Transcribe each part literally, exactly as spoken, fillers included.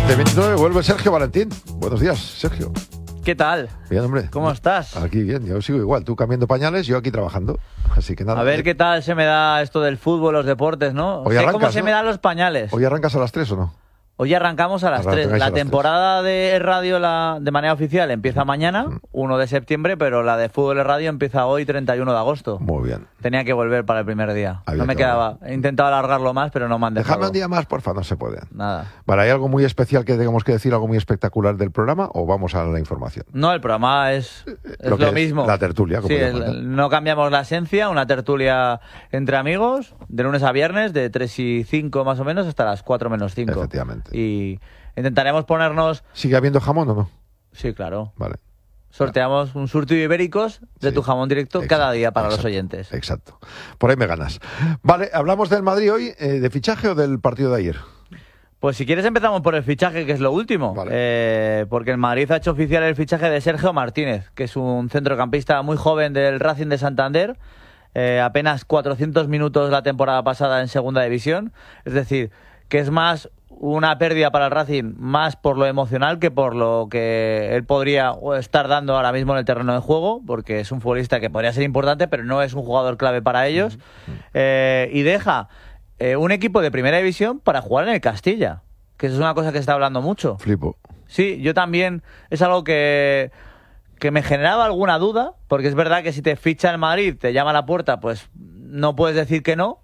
veinte veintinueve vuelve Sergio Valentín. Buenos días, Sergio. ¿Qué tal? Bien, hombre. ¿Cómo estás? Aquí bien, yo sigo igual. Tú cambiando pañales, yo aquí trabajando. Así que nada. A ver qué tal se me da esto del fútbol, los deportes, ¿no? Hoy sé arrancas, cómo se ¿no? me dan los pañales. ¿Hoy arrancas a las tres o no? Hoy arrancamos a las Arrancáis tres. a La las temporada de radio la, de manera oficial empieza mañana, Mm. uno de septiembre, pero la de fútbol y radio empieza hoy, treinta y uno de agosto. Muy bien. Tenía que volver para el primer día. Había no me que quedaba. He intentado alargarlo más, pero no me han dejado. Déjame un día más, porfa, no se puede. Nada. Vale, ¿hay algo muy especial que tengamos que decir, algo muy espectacular del programa o vamos a la información? No, el programa es, es Lo lo, que es mismo. la tertulia, como Sí, llaman, el- ¿no? no cambiamos la esencia, una tertulia entre amigos, de lunes a viernes, de tres y cinco más o menos, hasta las cuatro menos cinco. Efectivamente. Y intentaremos ponernos... ¿Sigue habiendo jamón o no? Sí, claro. Vale. Sorteamos un surtido de ibéricos de Sí. tu jamón directo Exacto, cada día para exacto, los oyentes. Exacto. Por ahí me ganas. Vale, ¿hablamos del Madrid hoy, eh, de fichaje o del partido de ayer? Pues si quieres empezamos por el fichaje, que es lo último. Vale. Eh, porque el Madrid ha hecho oficial el fichaje de Sergio Martínez, que es un centrocampista muy joven del Racing de Santander. Eh, apenas cuatrocientos minutos la temporada pasada en segunda división. Es decir, que es más una pérdida para el Racing, más por lo emocional que por lo que él podría estar dando ahora mismo en el terreno de juego, porque es un futbolista que podría ser importante, pero no es un jugador clave para ellos. Eh, y deja eh, un equipo de primera división para jugar en el Castilla, que eso es una cosa que se está hablando mucho. Flipo. Sí, yo también, es algo que, que me generaba alguna duda, porque es verdad que si te ficha el Madrid, te llama a la puerta, pues no puedes decir que no,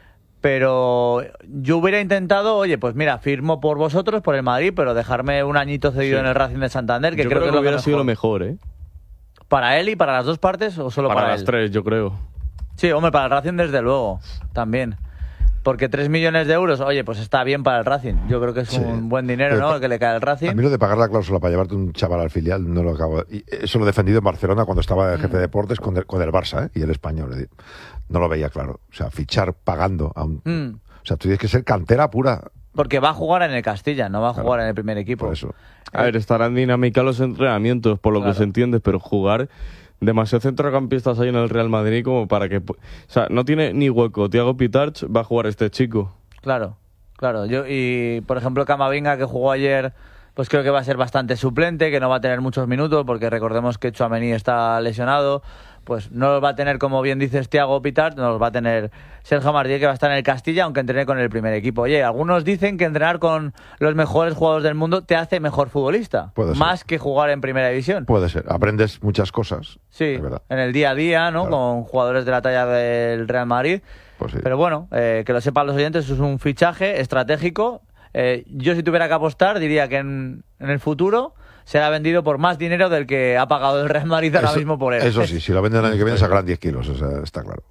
pero yo hubiera intentado, oye, pues mira, firmo por vosotros, por el Madrid, pero dejarme un añito cedido Sí. en el Racing de Santander, que yo creo, que es lo hubiera que sido lo mejor. mejor, ¿eh? ¿Para él y para las dos partes o solo Para, para, las él? tres, yo creo. Sí, hombre, para el Racing desde luego, también. Porque tres millones de euros, oye, pues está bien para el Racing. Yo creo que es Sí. un buen dinero, Pero ¿no? pa- El que le cae al Racing. A mí lo de pagar la cláusula para llevarte un chaval al filial no lo acabo. Y eso lo he defendido en Barcelona cuando estaba de jefe de deportes con el, con el Barça, ¿eh? Y el español. es decir, No lo veía claro. O sea, fichar pagando a un. Mm. O sea, tú tienes que ser cantera pura. Porque va a jugar en el Castilla, no va a Claro. jugar en el primer equipo. Por eso. A ver, estarán dinámicas los entrenamientos, por lo Claro. que se entiende, pero jugar demasiados centrocampistas ahí en el Real Madrid como para que... pu- O sea, no tiene ni hueco. Thiago Pitarch va a jugar este chico. Claro, claro. Yo y por ejemplo Camavinga, que jugó ayer, pues creo que va a ser bastante suplente, que no va a tener muchos minutos, porque recordemos que Tchouaméni está lesionado. Pues no los va a tener, como bien dices, Thiago Pitar, no los va a tener Sergio Martínez, que va a estar en el Castilla, aunque entrene con el primer equipo. Oye, algunos dicen que entrenar con los mejores jugadores del mundo te hace mejor futbolista, Puede ser. más que jugar en primera división. Puede ser. Aprendes muchas cosas. Sí, Es verdad. en el día a día, ¿no? Claro. Con jugadores de la talla del Real Madrid. Pues sí. Pero bueno, eh, que lo sepan los oyentes, es un fichaje estratégico. Eh, yo si tuviera que apostar, diría que en, en el futuro será vendido por más dinero del que ha pagado el Real Madrid ahora Eso- mismo por él. Eso sí, si lo venden el año que viene sacarán diez kilos, o sea, está claro.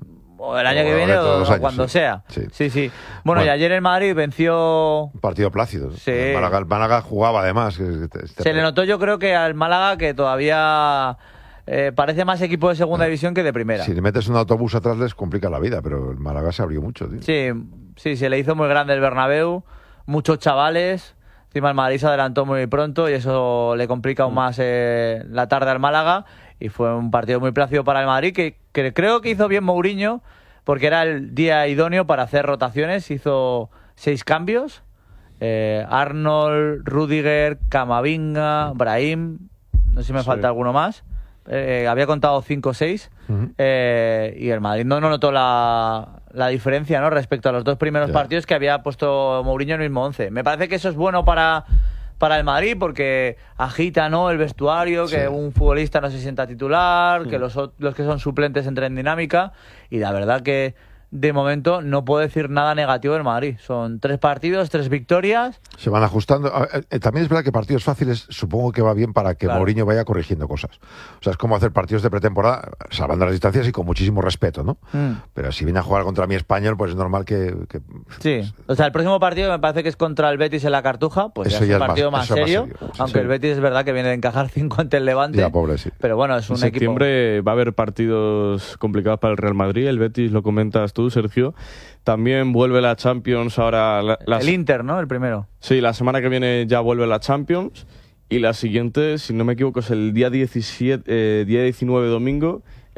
O el año O que de viene todos o, los o años, cuando sí. sea. Sí. Sí, sí. Bueno, y Bueno. ayer el Madrid venció... Un partido plácido. Sí. El Málaga, el Málaga jugaba además. que- que- este- Se le notó, yo creo que al Málaga, que todavía eh, parece más equipo de segunda división que de primera. Si le metes un autobús atrás les complica la vida, pero el Málaga se abrió mucho, tío. Sí, sí, se le hizo muy grande el Bernabéu, muchos chavales, encima el Madrid se adelantó muy pronto y eso le complica aún más eh, la tarde al Málaga y fue un partido muy plácido para el Madrid que, que creo que hizo bien Mourinho porque era el día idóneo para hacer rotaciones, hizo seis cambios, eh, Arnold, Rüdiger, Camavinga, Brahim, no sé si me Sí. falta alguno más. Eh, había contado cinco o seis Ujú. eh, y el Madrid no, no notó la, la diferencia, ¿no? Respecto a los dos primeros Ya. partidos que había puesto Mourinho en el mismo once. Me parece que eso es bueno para, para el Madrid porque agita, ¿no? El vestuario, que Sí. un futbolista no se sienta titular, que los, o- los que son suplentes entren en dinámica y la verdad que de momento no puedo decir nada negativo del Madrid. Son tres partidos, tres victorias. Se van ajustando. A- eh, También es verdad que partidos fáciles supongo que va bien para que Claro. Mourinho vaya corrigiendo cosas. O sea, es como hacer partidos de pretemporada, salvando las distancias y con muchísimo respeto, ¿no? Mm. Pero si viene a jugar contra mi español, pues es normal que... que- Sí, o sea, el próximo partido me parece que es contra el Betis en la Cartuja, pues Eso ya es ya un es más- partido más, eso es más serio, serio, sí, aunque sí. el Betis es verdad que viene de encajar cinco ante el Levante, Ya, pobre, sí. pero bueno, es En un equipo... septiembre va a haber partidos complicados para el Real Madrid. El Betis lo comentas tú, Sergio. También vuelve la Champions ahora. La, las- El Inter, ¿no? El primero. Sí, la semana que viene ya vuelve la Champions. Y la siguiente, si no me equivoco, es el día diecisiete, eh, día diecinueve domingo,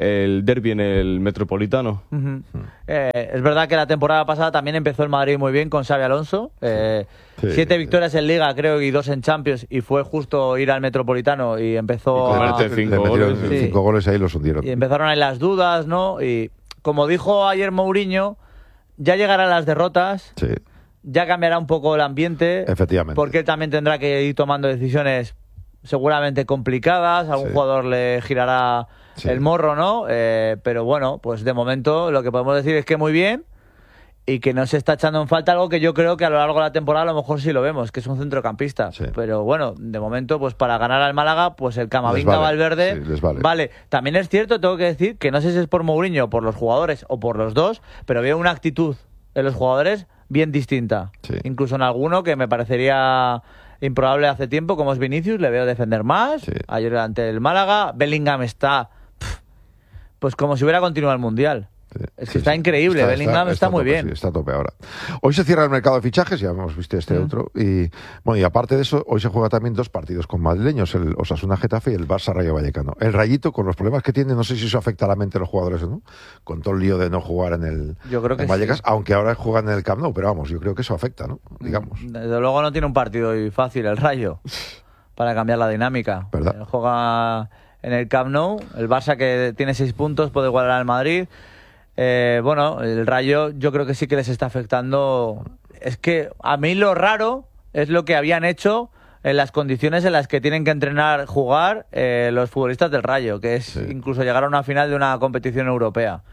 el derbi en el Metropolitano. Uh-huh. eh, es verdad que la temporada pasada también empezó el Madrid muy bien con Xabi Alonso. Eh, sí, siete sí. victorias en Liga, creo, y dos en Champions. Y fue justo ir al Metropolitano y empezó Y a... comerte cinco Le metieron goles. Sí. cinco goles ahí y los hundieron. Y empezaron ahí las dudas, ¿no? Y como dijo ayer Mourinho, ya llegarán las derrotas, Sí, ya cambiará un poco el ambiente. efectivamente. Porque él también tendrá que ir tomando decisiones seguramente complicadas. Algún Sí. jugador le girará Sí. el morro, ¿no? Eh, pero bueno, pues de momento lo que podemos decir es que muy bien y que no se está echando en falta algo que yo creo que a lo largo de la temporada a lo mejor sí lo vemos, que es un centrocampista. Sí. Pero bueno, de momento, pues para ganar al Málaga, pues el Camavinga, Les vale. Valverde, Sí, les vale. También es cierto, tengo que decir, que no sé si es por Mourinho, por los jugadores o por los dos, pero veo una actitud en los jugadores bien distinta. Sí. Incluso en alguno que me parecería improbable hace tiempo, como es Vinicius, le veo defender más. Sí. Ayer ante el Málaga, Bellingham está pff, pues como si hubiera continuado el Mundial. Sí, Es que sí, está sí. increíble, Bellingham está, a muy tope, bien. sí, está a tope ahora. Hoy se cierra el mercado de fichajes, ya hemos visto este Mm. otro. Y bueno, y aparte de eso, hoy se juega también dos partidos con madrileños, el Osasuna Getafe y el Barça Rayo Vallecano. El Rayito, con los problemas que tiene, no sé si eso afecta a la mente de los jugadores o no, con todo el lío de no jugar en el Yo creo que en Vallecas, sí. aunque ahora juegan en el Camp Nou, pero vamos, yo creo que eso afecta, ¿no? Digamos. Desde luego no tiene un partido hoy fácil el Rayo para cambiar la dinámica. ¿Verdad? Eh, Juega en el Camp Nou, el Barça que tiene seis puntos puede igualar al Madrid. Eh, bueno, el Rayo yo creo que sí que les está afectando. Es que a mí lo raro es lo que habían hecho en las condiciones en las que tienen que entrenar, jugar eh, los futbolistas del Rayo, que es Sí. incluso llegar a una final de una competición europea.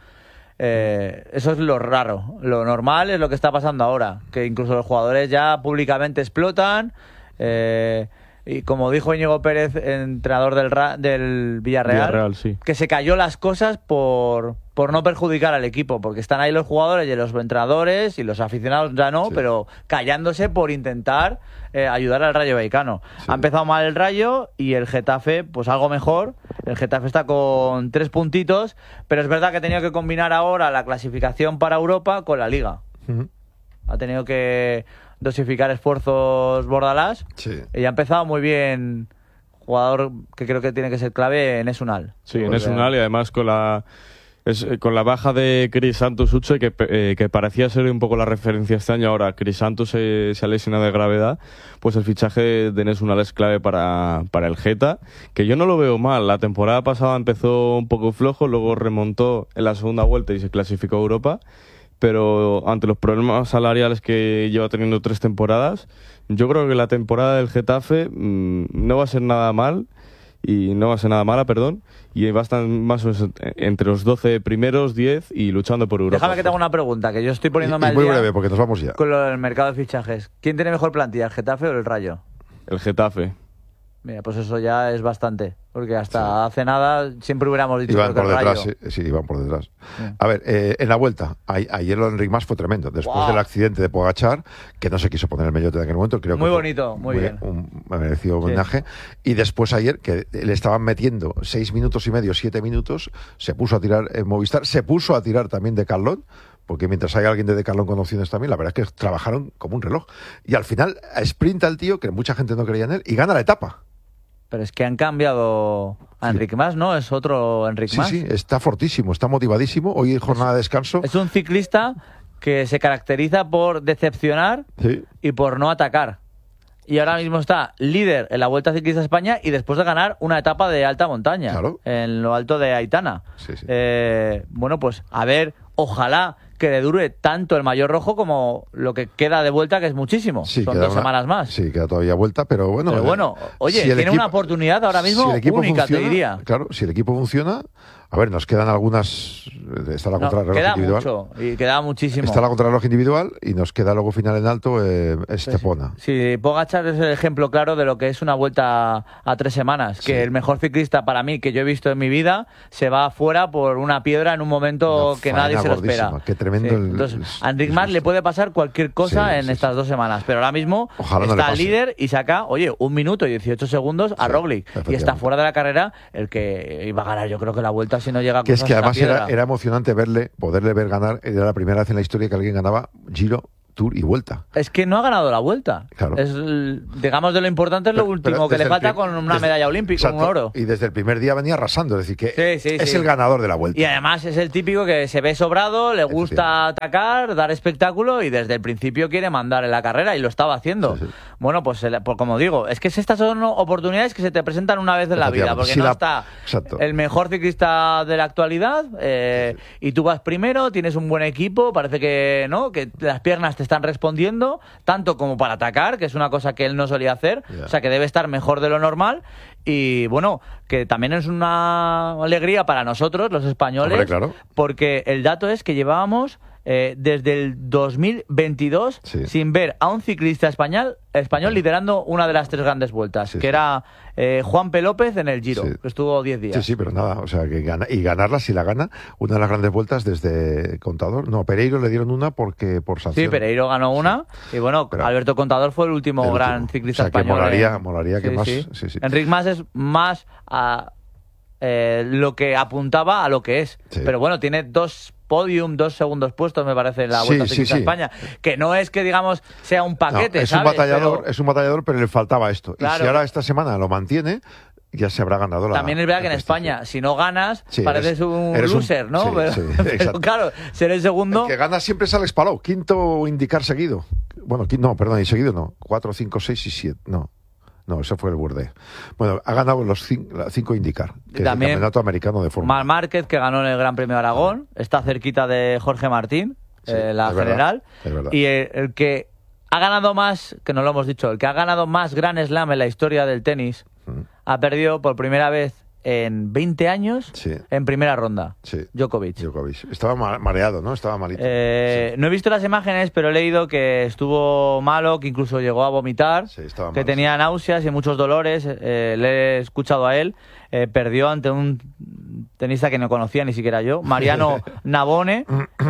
Eh, eso es lo raro. Lo normal es lo que está pasando ahora, que incluso los jugadores ya públicamente explotan. Eh, y como dijo Íñigo Pérez, entrenador del, Ra- del Villarreal, Villarreal, sí. que se cayó las cosas por, por no perjudicar al equipo, porque están ahí los jugadores y los entrenadores y los aficionados ya no, Sí. pero callándose por intentar eh, ayudar al Rayo Vallecano. Sí. Ha empezado mal el Rayo y el Getafe, pues algo mejor. El Getafe está con tres puntitos, pero es verdad que ha tenido que combinar ahora la clasificación para Europa con la Liga. Ujú. Ha tenido que dosificar esfuerzos Bordalás Sí. y ha empezado muy bien. Jugador que creo que tiene que ser clave en Esunal. Sí, en Porque- Esunal y además con la es, eh, con la baja de Cris Santos Uche, que, eh, que parecía ser un poco la referencia este año, ahora Cris Santos se, se ha lesionado de gravedad, pues el fichaje de Esunal es clave para, para el Geta, que yo no lo veo mal. La temporada pasada empezó un poco flojo, luego remontó en la segunda vuelta y se clasificó a Europa, pero ante los problemas salariales que lleva teniendo tres temporadas, yo creo que la temporada del Getafe mmm, no va a ser nada mal, y no va a ser nada mala, perdón, y va a estar más o menos entre los doce primeros, diez y luchando por Europa. Déjame que te haga una pregunta, que yo estoy Y, poniéndome y al muy día breve, porque nos vamos ya. con lo del mercado de fichajes. ¿Quién tiene mejor plantilla, el Getafe o el Rayo? El Getafe. Mira, pues eso ya es bastante, porque hasta hace nada siempre hubiéramos dicho Iban que por el detrás, Rayo. sí, sí, iban por detrás. Sí. A ver, eh, en la vuelta, a- ayer lo de Enric Mas fue tremendo. Después Wow. del accidente de Pogachar, que no se quiso poner el mellote en aquel momento, creo que Muy fue bonito, muy bien. Un merecido homenaje. Y después ayer, que le estaban metiendo seis minutos y medio, siete minutos, se puso a tirar en Movistar, se puso a tirar también de Carlón, porque mientras hay alguien de Decathlon con opciones también, la verdad es que trabajaron como un reloj. Y al final sprinta el tío, que mucha gente no creía en él, y gana la etapa. Pero es que han cambiado a Enric Mas, ¿no? Es otro Enric Sí, Mas. sí, está fortísimo, está motivadísimo. Hoy es jornada de descanso. Es un ciclista que se caracteriza por decepcionar Sí. y por no atacar. Y ahora mismo está líder en la Vuelta Ciclista a España y después de ganar una etapa de alta montaña, Claro. en lo alto de Aitana. Sí, sí. Eh, bueno, pues a ver, ojalá que le dure tanto el maillot rojo como lo que queda de vuelta, que es muchísimo. Sí, Son queda dos una- semanas más. Sí, queda todavía vuelta, pero bueno. Pero eh, bueno, oye, si el tiene equipo- una oportunidad ahora mismo si el equipo única, te funciona, diría. Claro, si el equipo funciona. A ver, nos quedan algunas. Está la No, contrarreloj queda individual. mucho y queda muchísimo. Está la contrarreloj individual y nos queda luego final en alto eh, Estepona. Sí, Pogačar es el ejemplo claro de lo que es una vuelta a tres semanas. Que Sí. el mejor ciclista para mí que yo he visto en mi vida se va afuera por una piedra en un momento Una que nadie faena se lo gordísima. espera. Qué tremendo Sí. el- Entonces, el- a Enric el Mas susto. le puede pasar cualquier cosa Sí, en sí, estas sí. dos semanas. Pero ahora mismo Ojalá no le está pase. líder y saca, oye, un minuto y dieciocho segundos a Sí, Roglic. Y está efectivamente. fuera de la carrera el que iba a ganar, yo creo que la vuelta si no llega a Que es cruzar que esta además era, piedra. era emocionante verle, poderle ver ganar. Era la primera vez en la historia que alguien ganaba Giro Tour y Vuelta. Es que no ha ganado la Vuelta. Claro. Es, digamos, de lo importante es lo Pero- último pero que le desde falta el prim- con una desde- medalla olímpica, Exacto, un oro. Y desde el primer día venía arrasando, es decir, que Sí, sí, es sí. el ganador de la Vuelta. Y además es el típico que se ve sobrado, le gusta atacar, dar espectáculo y desde el principio quiere mandar en la carrera y lo estaba haciendo. Sí, sí. Bueno, pues, el- pues como digo, es que estas son oportunidades que se te presentan una vez en la vida, Efectivamente. porque Si no la- está Exacto. el mejor ciclista de la actualidad eh, Sí, y tú vas primero, tienes un buen equipo, parece que no, que las piernas te están respondiendo tanto como para atacar, que es una cosa que él no solía hacer, Ya. o sea que debe estar mejor de lo normal y bueno, que también es una alegría para nosotros, los españoles, Hombre, claro. porque el dato es que llevábamos eh, desde el dos mil veintidós Sí. sin ver a un ciclista español, español liderando una de las tres grandes vueltas, Sí, que sí. era eh, Juan P. López en el Giro, Sí. que estuvo diez días. Sí, sí, pero nada, o sea, que gana, y ganarla si la gana, una de las grandes vueltas desde Contador. No, Pereiro le dieron una porque por sanción. Sí, Pereiro ganó una y bueno, Pero- Alberto Contador fue el último El gran último. ciclista O sea, que español. molaría- en- molaría que más- sí, sí. Enric Mas es más a eh, lo que apuntaba a lo que es. Sí. Pero bueno, tiene dos podium, dos segundos puestos, me parece, en la Sí, Vuelta sí, Ciclista sí. España. Que no es que, digamos, sea un No, paquete, es un ¿sabes? batallador, Pero es un batallador, pero le faltaba esto. Y Claro. si ahora esta semana lo mantiene, ya se habrá ganado la. también es verdad el que en prestigio. España, si no ganas, Sí, pareces eres- un eres un- loser, ¿no? sí, pero, sí, pero exacto. claro, ser el segundo... El que gana siempre es Alex Palou, quinto indicar seguido. Bueno, quin- no, perdón, y seguido no. Cuatro, cinco, seis y siete. No. No, ese fue el Burde. Bueno, ha ganado los cinco, la- cinco indicar, que También es el campeonato americano de Fórmula. Mar Márquez, que ganó en el Gran Premio de Aragón, está cerquita de Jorge Martín, Sí, eh, la es verdad, general. es verdad. Y el, el que ha ganado más, que no lo hemos dicho, el que ha ganado más Grand Slam en la historia del tenis, Mm. ha perdido por primera vez en veinte años Sí. en primera ronda. Sí. Djokovic. Djokovic. Estaba ma- mareado, ¿no? Estaba malito. Eh, No he visto las imágenes, pero he leído que estuvo malo, que incluso llegó a vomitar, Sí, estaba que mal, tenía náuseas y muchos dolores. Eh, le he escuchado a él. Eh, perdió ante un tenista que no conocía ni siquiera yo, Mariano Navone,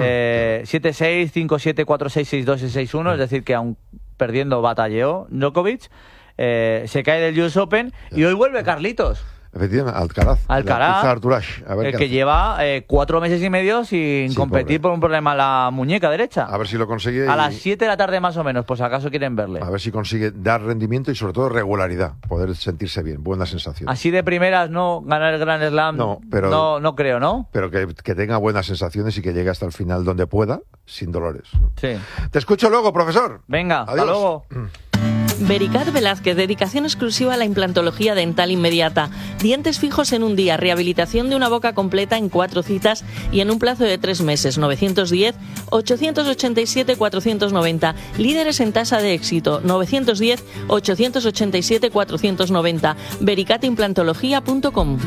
eh, siete seis, cinco siete, cuatro seis, seis dos y seis uno, es decir, que aún perdiendo batalleó Djokovic. Eh, se cae del U S Open y hoy vuelve Carlitos. Efectivamente, Alcaraz. Alcaraz, La pizza Arturash. A ver, el qué que hace. lleva eh, cuatro meses y medio sin Sí, competir pobre. por un problema en la muñeca derecha. A ver si lo consigue. A y- las siete de la tarde más o menos, pues acaso quieren verle. A ver si consigue dar rendimiento y sobre todo regularidad, poder sentirse bien, buena sensación. Así de primeras no ganar el Grand Slam, No, pero- no, no creo, ¿no? Pero que, que tenga buenas sensaciones y que llegue hasta el final donde pueda, sin dolores. Sí. Te escucho luego, profesor. Venga, hasta Adiós. luego. Vericat Velázquez, dedicación exclusiva a la implantología dental inmediata. Dientes fijos en un día, rehabilitación de una boca completa en cuatro citas y en un plazo de tres meses. novecientos diez, ochocientos ochenta y siete, cuatrocientos noventa. Líderes en tasa de éxito. novecientos diez, ochocientos ochenta y siete, cuatrocientos noventa. vericat implantología punto com.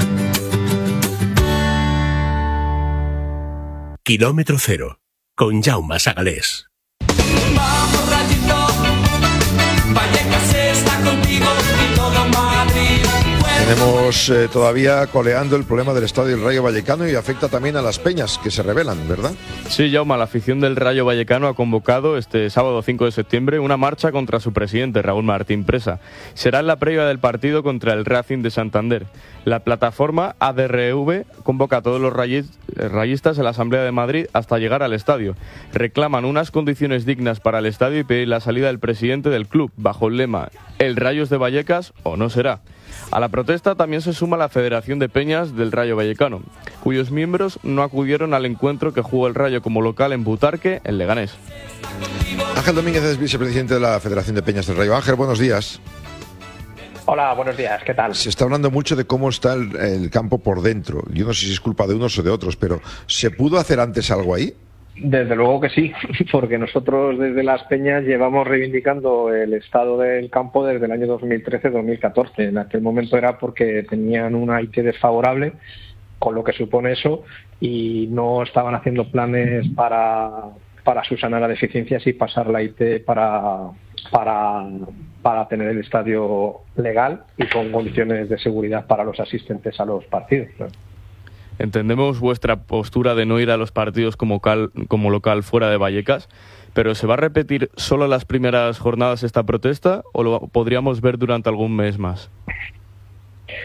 Kilómetro cero, con Jaume Sagalés. Vamos, Rayito, Vallecas está contigo y todo Madrid. Tenemos eh, todavía coleando el problema del estadio del Rayo Vallecano y afecta también a las peñas que se rebelan, ¿verdad? Sí, Jaume, la afición del Rayo Vallecano ha convocado este sábado cinco de septiembre una marcha contra su presidente, Raúl Martín Presa. Será en la previa del partido contra el Racing de Santander. La plataforma A D R V convoca a todos los rayis- eh, rayistas en la Asamblea de Madrid hasta llegar al estadio. Reclaman unas condiciones dignas para el estadio y pedir la salida del presidente del club, bajo el lema «El Rayo es de Vallecas o no será». A la protesta también se suma la Federación de Peñas del Rayo Vallecano, cuyos miembros no acudieron al encuentro que jugó el Rayo como local en Butarque, en Leganés. Ángel Domínguez es vicepresidente de la Federación de Peñas del Rayo. Ángel, buenos días. Hola, buenos días, ¿qué tal? Se está hablando mucho de cómo está el, el campo por dentro. Yo no sé si es culpa de unos o de otros, pero ¿se pudo hacer antes algo ahí? Desde luego que sí, porque nosotros desde Las Peñas llevamos reivindicando el estado del campo desde el año dos mil trece dos mil catorce. En aquel momento era porque tenían un A I T desfavorable, con lo que supone eso, y no estaban haciendo planes para, para subsanar las deficiencias y pasar la I T para, para, para tener el estadio legal y con condiciones de seguridad para los asistentes a los partidos, ¿no? Entendemos vuestra postura de no ir a los partidos como, cal, como local fuera de Vallecas, pero ¿se va a repetir solo las primeras jornadas esta protesta o lo podríamos ver durante algún mes más?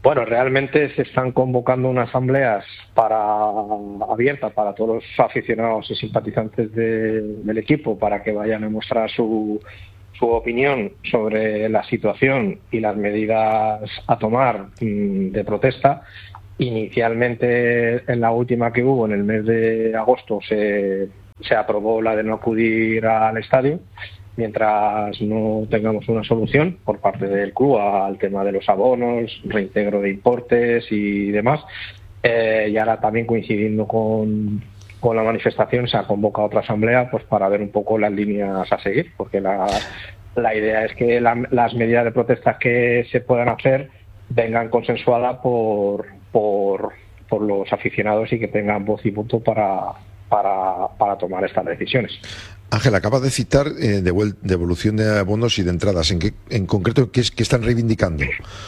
Bueno, realmente se están convocando unas asambleas para abiertas para todos los aficionados y simpatizantes de, del equipo para que vayan a mostrar su, su opinión sobre la situación y las medidas a tomar mmm, de protesta. Inicialmente, en la última que hubo, en el mes de agosto, se, se aprobó la de no acudir al estadio, mientras no tengamos una solución por parte del club al tema de los abonos, reintegro de importes y demás. Eh, y ahora también coincidiendo con, con la manifestación se ha convocado otra asamblea pues para ver un poco las líneas a seguir, porque la, la idea es que la, las medidas de protesta que se puedan hacer vengan consensuadas por, por, por los aficionados y que tengan voz y voto para, para, para tomar estas decisiones. Ángel, acabas de citar eh, devuel- devolución de abonos y de entradas. ¿En qué, en concreto, qué, es, qué están reivindicando?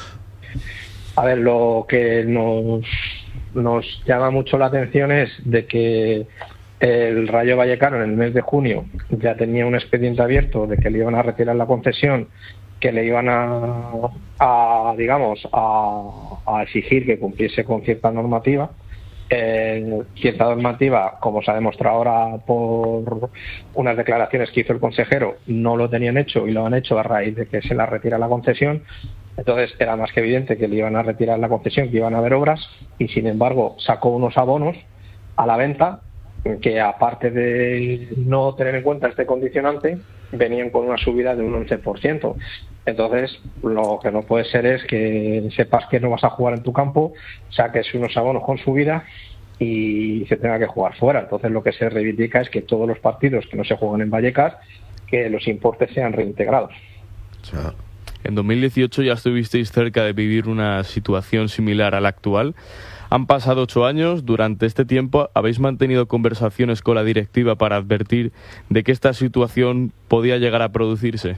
A ver, lo que nos, nos llama mucho la atención es de que el Rayo Vallecano en el mes de junio ya tenía un expediente abierto de que le iban a retirar la concesión, que le iban a, a digamos, a, a exigir que cumpliese con cierta normativa. Eh, cierta normativa, como se ha demostrado ahora por unas declaraciones que hizo el consejero, no lo tenían hecho y lo han hecho a raíz de que se la retira la concesión. Entonces era más que evidente que le iban a retirar la concesión, que iban a haber obras, y sin embargo sacó unos abonos a la venta que, aparte de no tener en cuenta este condicionante, venían con una subida de un once por ciento. Entonces, lo que no puede ser es que sepas que no vas a jugar en tu campo, saques unos abonos con subida y se tenga que jugar fuera. Entonces, lo que se reivindica es que todos los partidos que no se juegan en Vallecas, que los importes sean reintegrados. O sea, en dos mil dieciocho ya estuvisteis cerca de vivir una situación similar a la actual. Han pasado ocho años. Durante este tiempo, ¿habéis mantenido conversaciones con la directiva para advertir de que esta situación podía llegar a producirse?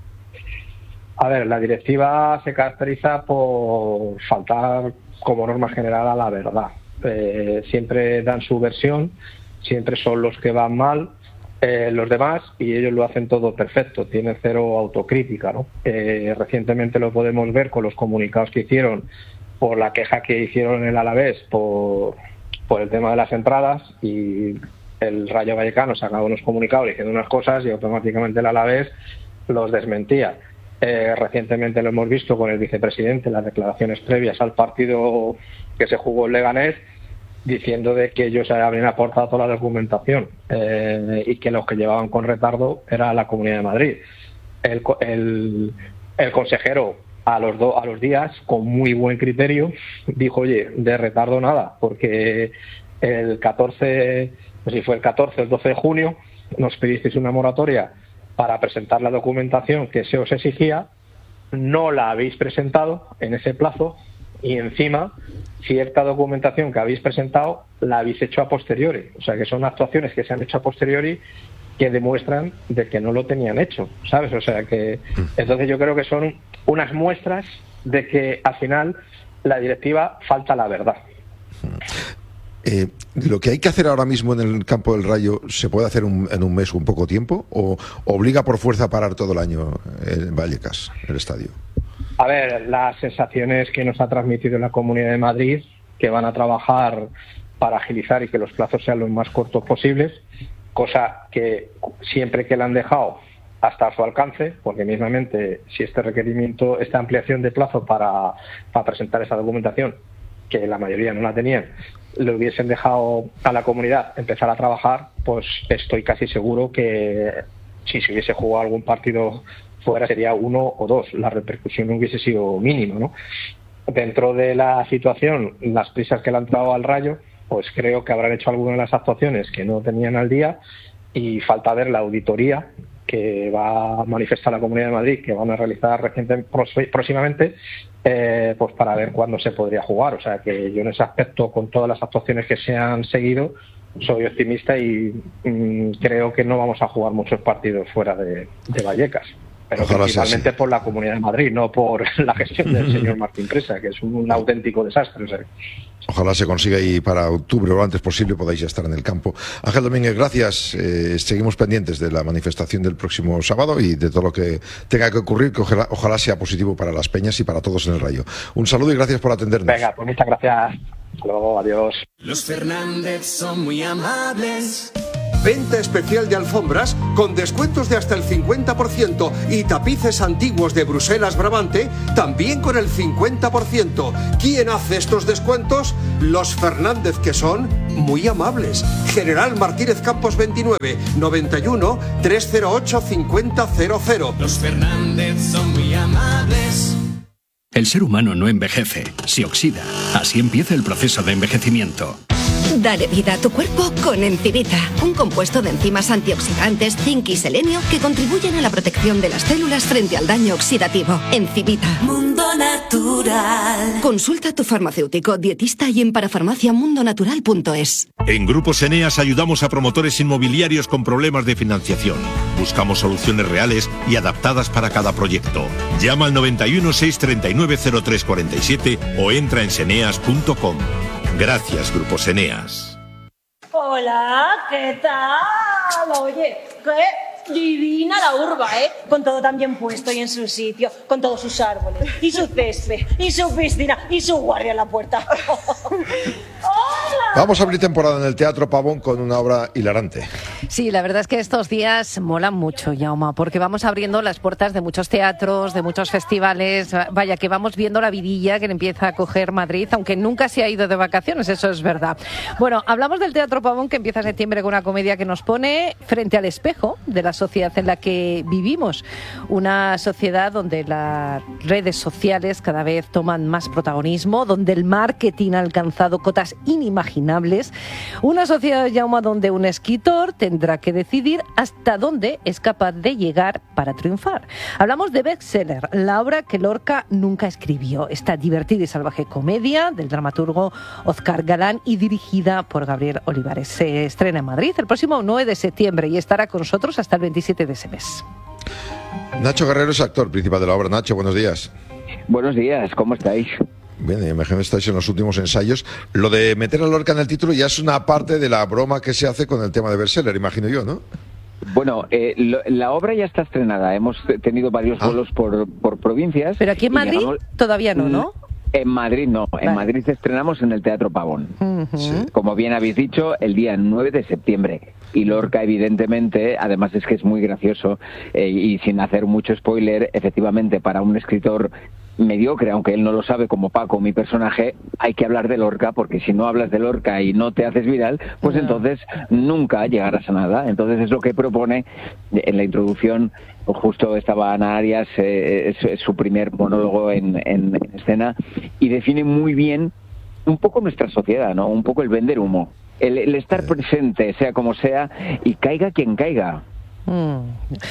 A ver, la directiva se caracteriza por faltar, como norma general, a la verdad. Eh, siempre dan su versión, siempre son los que van mal, eh, los demás, y ellos lo hacen todo perfecto, tienen cero autocrítica, ¿no? Eh, recientemente lo podemos ver con los comunicados que hicieron por la queja que hicieron en el Alavés por, por el tema de las entradas, y el Rayo Vallecano sacaba unos comunicados diciendo unas cosas y automáticamente el Alavés los desmentía. Eh, recientemente lo hemos visto con el vicepresidente, las declaraciones previas al partido que se jugó en Leganés, diciendo de que ellos habían aportado toda la documentación eh, y que los que llevaban con retardo era la Comunidad de Madrid. El, el, el consejero a los, do, a los días, con muy buen criterio, dijo, oye, de retardo nada, porque el catorce, no sé si fue el catorce o el doce de junio, nos pedisteis una moratoria para presentar la documentación que se os exigía, no la habéis presentado en ese plazo, y encima cierta documentación que habéis presentado la habéis hecho a posteriori. O sea, que son actuaciones que se han hecho a posteriori que demuestran de que no lo tenían hecho, ¿sabes? O sea, que entonces yo creo que son unas muestras de que al final la directiva falta la verdad. Eh, ¿Lo que hay que hacer ahora mismo en el campo del Rayo se puede hacer un, en un mes o un poco tiempo? ¿O obliga por fuerza a parar todo el año en Vallecas, el estadio? A ver, las sensaciones que nos ha transmitido la Comunidad de Madrid, que van a trabajar para agilizar y que los plazos sean los más cortos posibles, cosa que siempre que la han dejado hasta a su alcance, porque mismamente si este requerimiento, esta ampliación de plazo para, para presentar esa documentación, que la mayoría no la tenían, le hubiesen dejado a la comunidad empezar a trabajar, pues estoy casi seguro que si se hubiese jugado algún partido fuera sería uno o dos, la repercusión hubiese sido mínima, ¿no? Dentro de la situación, las prisas que le han entrado al Rayo, pues creo que habrán hecho algunas de las actuaciones que no tenían al día, y falta ver la auditoría que va a manifestar la Comunidad de Madrid, que van a realizar reciente, próximamente, eh, pues para ver cuándo se podría jugar. O sea que yo en ese aspecto, con todas las actuaciones que se han seguido, soy optimista y mmm, creo que no vamos a jugar muchos partidos fuera de, de Vallecas. pero Ojalá principalmente por la Comunidad de Madrid, no por la gestión del señor Martín Presa, que es un auténtico desastre. O sea. Ojalá se consiga y para octubre o lo antes posible podáis ya estar en el campo. Ángel Domínguez, gracias. Eh, seguimos pendientes de la manifestación del próximo sábado y de todo lo que tenga que ocurrir, que ojalá, ojalá sea positivo para las Peñas y para todos en el Rayo. Un saludo y gracias por atendernos. Venga, pues muchas gracias. Hasta luego, adiós. Los Fernández son muy amables. Venta especial de alfombras con descuentos de hasta el cincuenta por ciento y tapices antiguos de Bruselas Brabante también con el cincuenta por ciento. ¿Quién hace estos descuentos? Los Fernández, que son muy amables. General Martínez Campos veintinueve, noventa y uno, trescientos ocho, cincuenta cero cero. Los Fernández son muy amables. El ser humano no envejece, se oxida. Así empieza el proceso de envejecimiento. Dale vida a tu cuerpo con Encivita, un compuesto de enzimas antioxidantes, zinc y selenio que contribuyen a la protección de las células frente al daño oxidativo. Encivita. Mundo Natural. Consulta a tu farmacéutico, dietista y en parafarmaciamundonatural punto es. En Grupos Eneas ayudamos a promotores inmobiliarios con problemas de financiación. Buscamos soluciones reales y adaptadas para cada proyecto. Llama al noventa y uno, seiscientos treinta y nueve, cero tres cuarenta y siete o entra en seneas punto com. Gracias, Grupos Eneas. Hola, ¿qué tal? Oye, qué divina la urba, ¿eh? Con todo tan bien puesto y en su sitio, con todos sus árboles, y su césped, y su piscina, y su guardia en la puerta. ¡Hola! Vamos a abrir temporada en el Teatro Pavón con una obra hilarante. Sí, la verdad es que estos días molan mucho, Jaume, porque vamos abriendo las puertas de muchos teatros, de muchos festivales. Vaya, que vamos viendo la vidilla que empieza a coger Madrid, aunque nunca se ha ido de vacaciones, eso es verdad. Bueno, hablamos del Teatro Pavón, que empieza en septiembre con una comedia que nos pone frente al espejo de la sociedad en la que vivimos. Una sociedad donde las redes sociales cada vez toman más protagonismo, donde el marketing ha alcanzado cotas inimaginables. Una sociedad, Jaume, donde un escritor tendrá que decidir hasta dónde es capaz de llegar para triunfar. Hablamos de Bestseller, la obra que Lorca nunca escribió. Esta divertida y salvaje comedia del dramaturgo Óscar Galán y dirigida por Gabriel Olivares. Se estrena en Madrid el próximo nueve de septiembre y estará con nosotros hasta el veintisiete de ese mes. Nacho Guerrero es actor principal de la obra. Nacho, buenos días. Buenos días, ¿cómo estáis? Bien, me imagino que estáis en los últimos ensayos. Lo de meter a Lorca en el título ya es una parte de la broma que se hace con el tema de Bestseller, imagino yo, ¿no? Bueno, eh, lo, la obra ya está estrenada. Hemos tenido varios ah. vuelos por, por provincias. Pero aquí en Madrid llegamos... todavía no, ¿no? En Madrid no. Vale. En Madrid estrenamos en el Teatro Pavón. Uh-huh. Sí. Como bien habéis dicho, el día nueve de septiembre. Y Lorca, evidentemente, además es que es muy gracioso, eh, y sin hacer mucho spoiler, efectivamente, para un escritor mediocre, aunque él no lo sabe, como Paco, mi personaje, hay que hablar de Lorca, porque si no hablas de Lorca y no te haces viral, pues no. entonces nunca llegarás a nada. Entonces es lo que propone en la introducción. Justo estaba Ana Arias, eh, es, es su primer monólogo en, en, en escena, y define muy bien un poco nuestra sociedad, ¿no? Un poco el vender humo, el, el estar presente, sea como sea, y caiga quien caiga. Mm.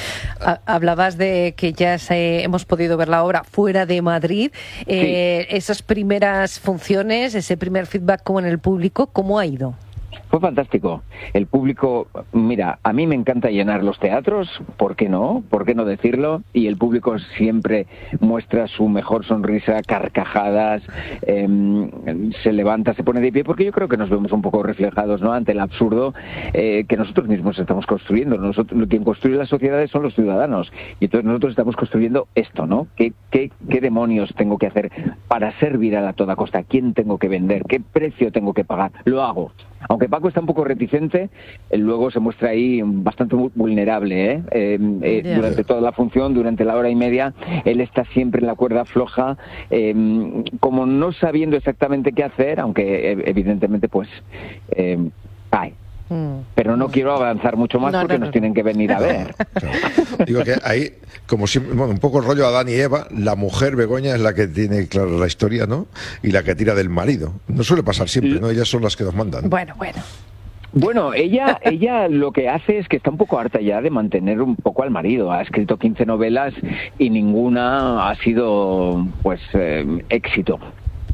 Hablabas de que ya se, hemos podido ver la obra fuera de Madrid. Eh, sí. Esas primeras funciones, ese primer feedback como en el público, ¿cómo ha ido? Fue fantástico. El público, mira, a mí me encanta llenar los teatros, ¿por qué no? ¿Por qué no decirlo? Y el público siempre muestra su mejor sonrisa, carcajadas, eh, se levanta, se pone de pie, porque yo creo que nos vemos un poco reflejados, ¿no?, ante el absurdo eh, que nosotros mismos estamos construyendo. Nosotros, quien construye las sociedades son los ciudadanos, y entonces nosotros estamos construyendo esto, ¿no? ¿Qué, qué, qué demonios tengo que hacer para ser viral a toda costa? ¿Quién tengo que vender? ¿Qué precio tengo que pagar? Lo hago. Aunque Paco está un poco reticente, él luego se muestra ahí bastante vulnerable, ¿eh? Eh, eh, yeah. Durante toda la función, durante la hora y media, él está siempre en la cuerda floja, eh, como no sabiendo exactamente qué hacer, aunque evidentemente pues eh, cae. Mm. Pero no quiero avanzar mucho más no, porque no, no. nos tienen que venir a ver. Claro. Digo que ahí, como siempre, bueno, un poco el rollo Adán y Eva, la mujer Begoña es la que tiene clara la historia, ¿no? Y la que tira del marido. No suele pasar siempre, ¿no? Ellas son las que nos mandan. Bueno, bueno. Bueno, ella ella lo que hace es que está un poco harta ya de mantener un poco al marido. Ha escrito quince novelas y ninguna ha sido, pues, eh, éxito.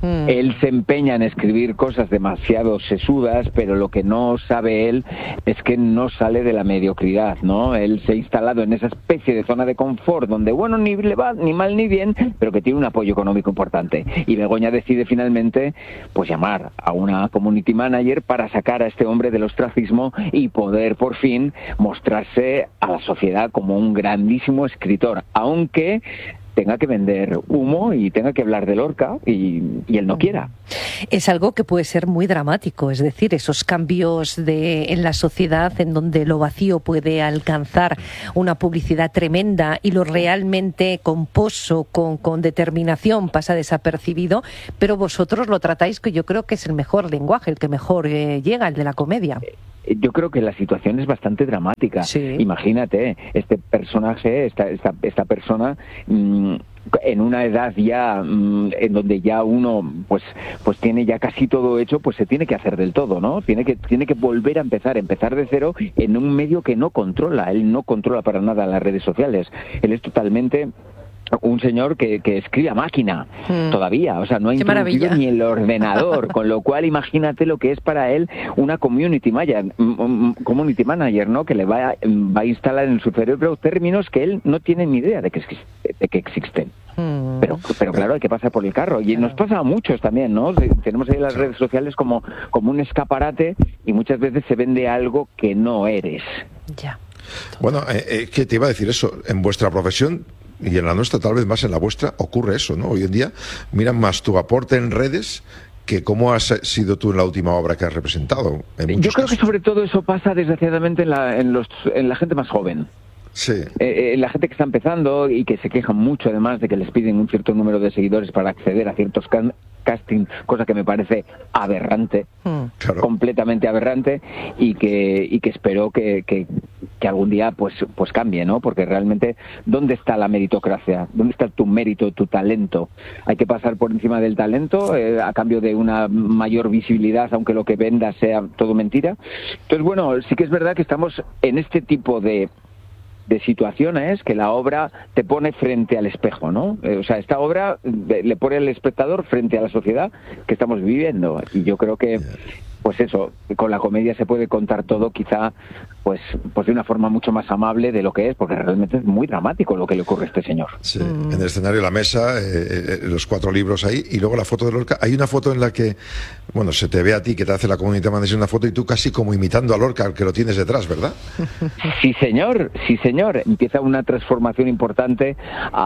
Mm. Él se empeña en escribir cosas demasiado sesudas, pero lo que no sabe él es que no sale de la mediocridad, ¿no? Él se ha instalado en esa especie de zona de confort donde, bueno, ni le va ni mal ni bien, pero que tiene un apoyo económico importante. Y Begoña decide finalmente, pues, llamar a una community manager para sacar a este hombre del ostracismo y poder, por fin, mostrarse a la sociedad como un grandísimo escritor, aunque tenga que vender humo y tenga que hablar de Lorca y, y él no quiera. Es algo que puede ser muy dramático, es decir, esos cambios de, en la sociedad en donde lo vacío puede alcanzar una publicidad tremenda y lo realmente composo, con, con determinación, pasa desapercibido, pero vosotros lo tratáis, que yo creo que es el mejor lenguaje, el que mejor eh, llega, el de la comedia. Yo creo que la situación es bastante dramática. Sí. Imagínate, este personaje, esta, esta, esta persona, mmm, en una edad ya mmm, en donde ya uno pues pues tiene ya casi todo hecho, pues se tiene que hacer del todo, ¿no? Tiene que tiene que volver a empezar, empezar de cero en un medio que no controla. Él no controla para nada las redes sociales. Él es totalmente un señor que, que escribe a máquina mm. todavía, o sea, no ha introducido ni el ordenador, con lo cual imagínate lo que es para él una community manager, community manager, ¿no? Que le va a, va a instalar en su cerebro términos que él no tiene ni idea de que, de que existen. Mm. Pero, pero claro, hay que pasar por el carro. Y nos pasa a muchos también, ¿no? Tenemos ahí las redes sociales como, como un escaparate y muchas veces se vende algo que no eres. Ya. Bueno, eh, eh, ¿qué te iba a decir eso? En vuestra profesión y en la nuestra, tal vez más en la vuestra, ocurre eso, ¿no? Hoy en día miran más tu aporte en redes que cómo has sido tú en la última obra que has representado. En Yo creo casos. que sobre todo eso pasa desgraciadamente en la, en los, en la gente más joven. Sí. Eh, eh, la gente que está empezando y que se quejan mucho además de que les piden un cierto número de seguidores para acceder a ciertos can casting, cosa que me parece aberrante, mm. claro. completamente aberrante, y que y que espero que, que, que algún día pues pues cambie, ¿no? Porque realmente, ¿dónde está la meritocracia? ¿Dónde está tu mérito, tu talento? Hay que pasar por encima del talento eh, a cambio de una mayor visibilidad, aunque lo que venda sea todo mentira. Entonces, bueno, sí que es verdad que estamos en este tipo de de situaciones que la obra te pone frente al espejo, ¿no? Eh, o sea, esta obra le pone al espectador frente a la sociedad que estamos viviendo. Y yo creo que, pues eso, con la comedia se puede contar todo, quizá, pues, pues de una forma mucho más amable de lo que es, porque realmente es muy dramático lo que le ocurre a este señor. Sí, mm. en el escenario, la mesa, eh, eh, los cuatro libros ahí, y luego la foto de Lorca. Hay una foto en la que, bueno, se te ve a ti, que te hace la comunidad manager una foto, y tú casi como imitando a Lorca, que lo tienes detrás, ¿verdad? Sí, señor, sí, señor. Empieza una transformación importante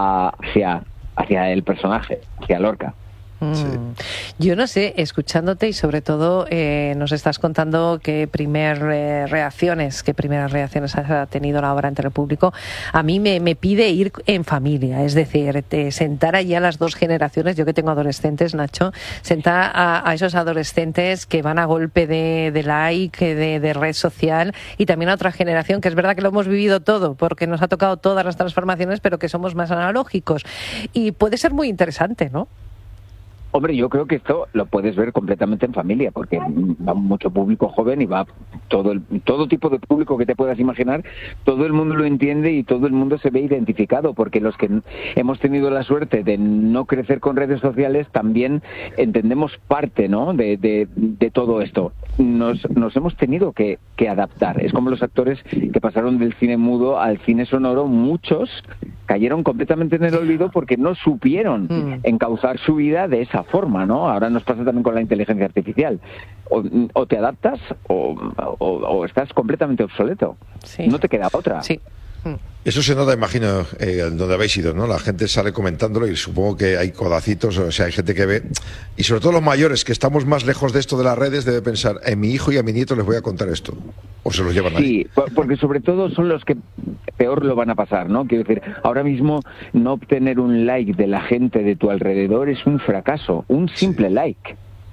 hacia, hacia el personaje, hacia Lorca. Sí. Yo no sé, escuchándote y sobre todo eh, nos estás contando qué primer eh, reacciones, qué primeras reacciones ha tenido la obra entre el público. A mí me, me pide ir en familia, es decir, te, sentar allí a las dos generaciones. Yo que tengo adolescentes, Nacho, sentar a, a esos adolescentes que van a golpe de, de like, de, de red social, y también a otra generación que es verdad que lo hemos vivido todo, porque nos ha tocado todas las transformaciones, pero que somos más analógicos, y puede ser muy interesante, ¿no? Hombre, yo creo que esto lo puedes ver completamente en familia, porque va mucho público joven y va todo el, todo tipo de público que te puedas imaginar. Todo el mundo lo entiende y todo el mundo se ve identificado, porque los que hemos tenido la suerte de no crecer con redes sociales también entendemos parte, ¿no?, de, de, de todo esto. Nos, nos hemos tenido que, que adaptar. Es como los actores que pasaron del cine mudo al cine sonoro. Muchos cayeron completamente en el olvido porque no supieron mm. encauzar su vida de esa forma, ¿no? Ahora nos pasa también con la inteligencia artificial. O, o te adaptas o, o, o estás completamente obsoleto. Sí. No te queda otra. Sí. Eso se nota, imagino, eh, donde habéis ido, ¿no? La gente sale comentándolo y supongo que hay codacitos, o sea, hay gente que ve. Y sobre todo los mayores, que estamos más lejos de esto de las redes, debe pensar, en mi hijo y a mi nieto les voy a contar esto. O se los llevan ahí. Sí, porque sobre todo son los que peor lo van a pasar, ¿no? Quiero decir, ahora mismo no obtener un like de la gente de tu alrededor es un fracaso, un simple sí. like.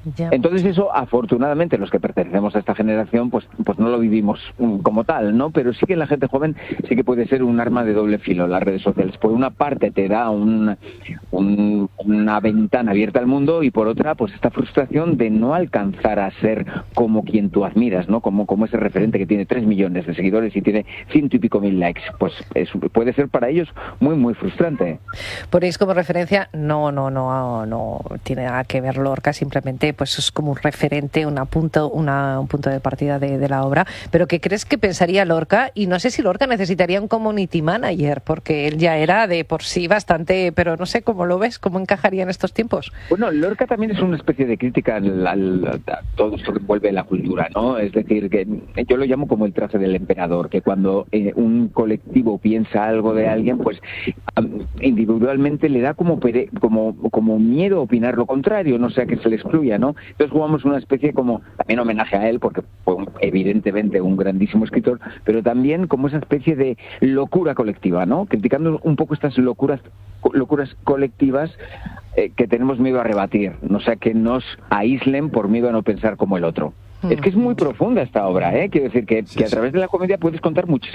Ya. Entonces eso, afortunadamente, los que pertenecemos a esta generación, pues, pues no lo vivimos como tal, ¿no? Pero sí que la gente joven sí que puede ser un arma de doble filo, las redes sociales. Por una parte te da un, un, una ventana abierta al mundo y por otra, pues esta frustración de no alcanzar a ser como quien tú admiras, ¿no? Como, como ese referente que tiene tres millones de seguidores y tiene ciento y pico mil likes. Pues es, puede ser para ellos muy, muy frustrante. Ponéis como referencia, no, no, no, no tiene nada que ver Lorca, simplemente pues es como un referente, una punto, una, un punto de partida de, de la obra. Pero ¿qué crees que pensaría Lorca? Y no sé si Lorca necesitaría un community manager, porque él ya era de por sí bastante, pero no sé cómo lo ves, cómo encajaría en estos tiempos. Bueno, Lorca también es una especie de crítica al, al, a todo esto que envuelve la cultura, ¿no? Es decir, que yo lo llamo como el traje del emperador, que cuando eh, un colectivo piensa algo de alguien, pues individualmente le da como, pere, como, como miedo opinar lo contrario, no sea que se le excluya, ¿no? Entonces jugamos una especie como, también homenaje a él, porque fue un, evidentemente un grandísimo escritor, pero también como esa especie de locura colectiva, ¿no? Criticando un poco estas locuras locuras colectivas eh, que tenemos miedo a rebatir, no sea que nos aíslen por miedo a no pensar como el otro. Mm. Es que es muy profunda esta obra, ¿eh? Quiero decir que, sí, que a través de la comedia puedes contar muchísimas